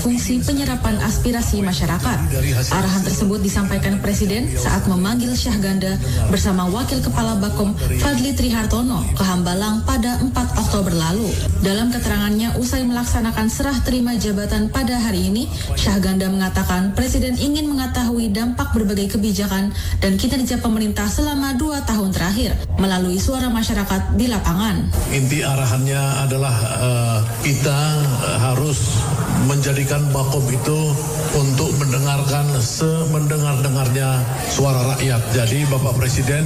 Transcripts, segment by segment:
fungsi penyerapan aspirasi masyarakat. Arahan tersebut disampaikan Presiden saat memanggil Syahganda bersama Wakil Kepala Bakom Fadli Trihartono ke Hambalang pada 4 Oktober lalu. Dalam keterangannya usai melaksanakan serah terima jabatan pada hari ini, Syahganda mengatakan Presiden ingin mengetahui dampak berbagai kebijakan dan kinerja pemerintah selama 2 tahun terakhir melalui suara masyarakat di lapangan. Inti arahannya adalah kita harus menjadikan Bakom itu untuk mendengarkan semendengar-dengarnya suara rakyat. Jadi Bapak Presiden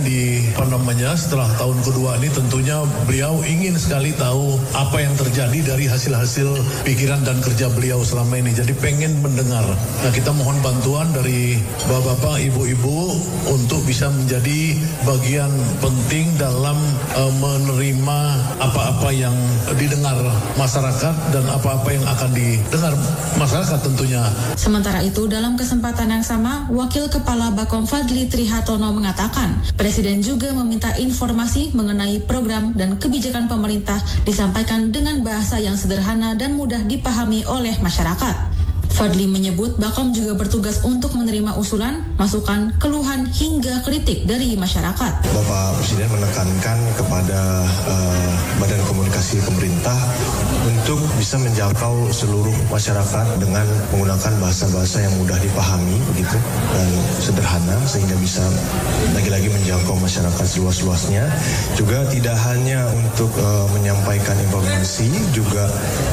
setelah tahun kedua ini tentunya beliau ingin sekali tahu apa yang terjadi dari hasil-hasil pikiran dan kerja beliau selama ini. Jadi pengen mendengar. Nah, kita mohon bantuan dari bapak-bapak, ibu-ibu untuk bisa menjadi bagian penting dalam menerima apa-apa yang didengar masyarakat dan apa-apa yang akan didengar masyarakat tentunya. Sementara itu, dalam kesempatan yang sama, Wakil Kepala Bakom Fadli Trihartono mengatakan, Presiden juga meminta informasi mengenai program dan kebijakan pemerintah disampaikan dengan bahasa yang sederhana dan mudah dipahami oleh masyarakat. Fadli menyebut Bakom juga bertugas untuk menerima usulan, masukan, keluhan hingga kritik dari masyarakat. Bapak Presiden menekankan kepada Badan Komunikasi Pemerintah untuk bisa menjangkau seluruh masyarakat dengan menggunakan bahasa-bahasa yang mudah dipahami begitu dan sederhana sehingga bisa lagi-lagi menjangkau masyarakat seluas-luasnya. Juga tidak hanya untuk menyampaikan informasi, juga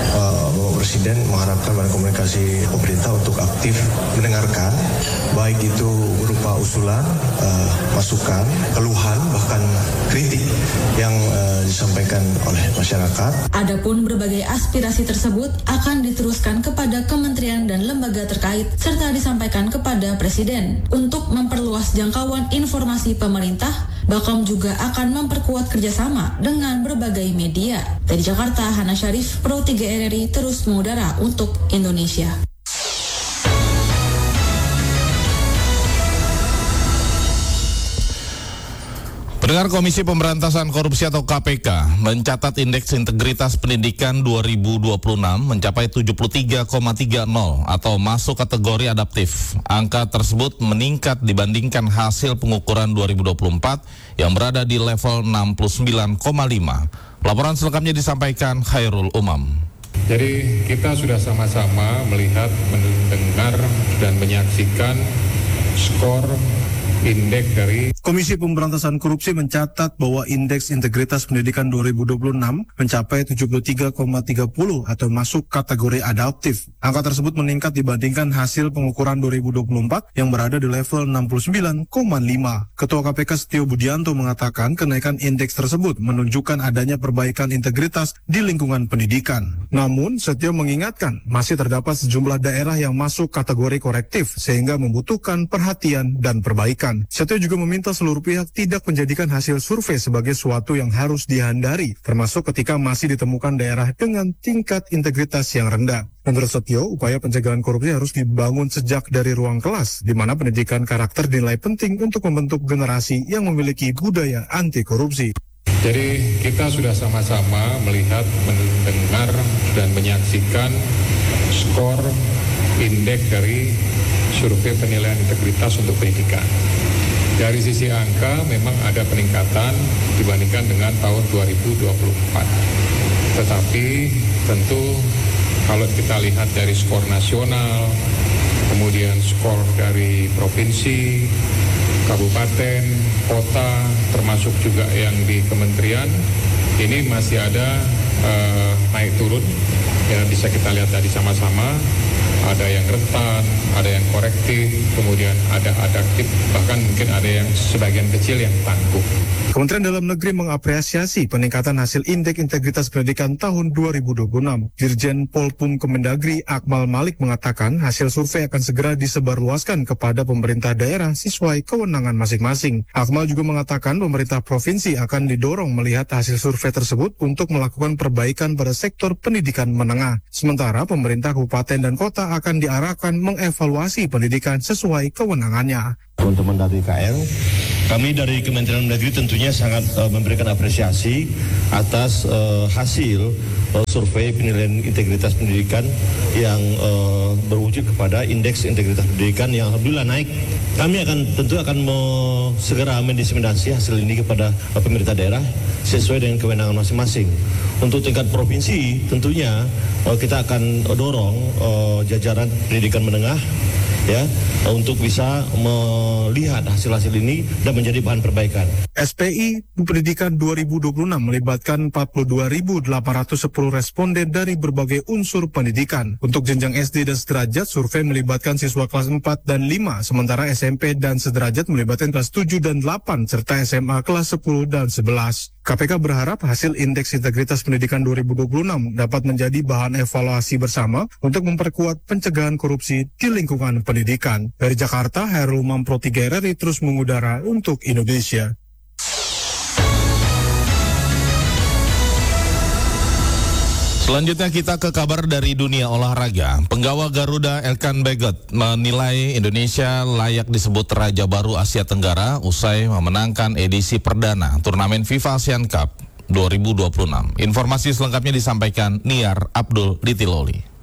Bapak Presiden mengharapkan Badan Komunikasi Pemerintah untuk aktif mendengarkan, baik itu berupa usulan, masukan, keluhan, bahkan kritik yang disampaikan oleh masyarakat. Adapun berbagai aspirasi tersebut akan diteruskan kepada kementerian dan lembaga terkait serta disampaikan kepada Presiden. Untuk memperluas jangkauan informasi pemerintah, Bakom juga akan memperkuat kerjasama dengan berbagai media. Dari Jakarta, Hana Syarif, Pro 3 RRI terus mengudara untuk Indonesia. Pendengar, Komisi Pemberantasan Korupsi atau KPK mencatat indeks integritas pendidikan 2026 mencapai 73,30 atau masuk kategori adaptif. Angka tersebut meningkat dibandingkan hasil pengukuran 2024 yang berada di level 69,5. Laporan selengkapnya disampaikan Khairul Umam. Jadi kita sudah sama-sama melihat, mendengar, dan menyaksikan skor indeks dari Komisi Pemberantasan Korupsi mencatat bahwa indeks integritas pendidikan 2026 mencapai 73,30 atau masuk kategori adaptif. Angka tersebut meningkat dibandingkan hasil pengukuran 2024 yang berada di level 69,5. Ketua KPK Setio Budianto mengatakan kenaikan indeks tersebut menunjukkan adanya perbaikan integritas di lingkungan pendidikan. Namun, Setio mengingatkan masih terdapat sejumlah daerah yang masuk kategori korektif sehingga membutuhkan perhatian dan perbaikan. Setio juga meminta seluruh pihak tidak menjadikan hasil survei sebagai suatu yang harus dihindari, termasuk ketika masih ditemukan daerah dengan tingkat integritas yang rendah. Menurut Setio, upaya pencegahan korupsi harus dibangun sejak dari ruang kelas, di mana pendidikan karakter dinilai penting untuk membentuk generasi yang memiliki budaya anti korupsi. Jadi kita sudah sama-sama melihat, mendengar, dan menyaksikan skor indeks dari survei penilaian integritas untuk pendidikan. Dari sisi angka memang ada peningkatan dibandingkan dengan tahun 2024. Tetapi tentu kalau kita lihat dari skor nasional, kemudian skor dari provinsi, kabupaten, kota, termasuk juga yang di kementerian, ini masih ada naik turun. Ya, bisa kita lihat tadi sama-sama. Ada yang rentan, ada yang korektif, kemudian ada adaptif, bahkan mungkin ada yang sebagian kecil yang tangguh. Kementerian Dalam Negeri mengapresiasi peningkatan hasil indeks integritas pendidikan tahun 2026. Dirjen Polpum Kemendagri Akmal Malik mengatakan hasil survei akan segera disebarluaskan kepada pemerintah daerah sesuai kewenangan masing-masing. Akmal juga mengatakan pemerintah provinsi akan didorong melihat hasil survei tersebut untuk melakukan perbaikan pada sektor pendidikan menengah. Sementara pemerintah kabupaten dan kota akan diarahkan mengevaluasi pendidikan sesuai kewenangannya. Teman-teman dari KL, kami dari Kementerian Negeri tentunya sangat memberikan apresiasi atas hasil survei penilaian integritas pendidikan yang kepada indeks integritas pendidikan yang alhamdulillah naik. Kami tentu akan segera mendiseminasi hasil ini kepada pemerintah daerah sesuai dengan kewenangan masing-masing. Untuk tingkat provinsi tentunya kita akan dorong jajaran pendidikan menengah ya untuk bisa melihat hasil-hasil ini dan menjadi bahan perbaikan. SPI Pendidikan 2026 melibatkan 42.810 responden dari berbagai unsur pendidikan. Untuk jenjang SD dan sederajat, survei melibatkan siswa kelas 4 dan 5, sementara SMP dan sederajat melibatkan kelas 7 dan 8, serta SMA kelas 10 dan 11. KPK berharap hasil Indeks Integritas Pendidikan 2026 dapat menjadi bahan evaluasi bersama untuk memperkuat pencegahan korupsi di lingkungan pendidikan. Dari Jakarta, Hairul Mampro 3 RRI terus mengudara untuk Indonesia. Selanjutnya kita ke kabar dari dunia olahraga. Penggawa Garuda Elkan Bagot menilai Indonesia layak disebut Raja Baru Asia Tenggara usai memenangkan edisi perdana turnamen FIFA Asian Cup 2026. Informasi selengkapnya disampaikan Niar Abdul Ditiloli.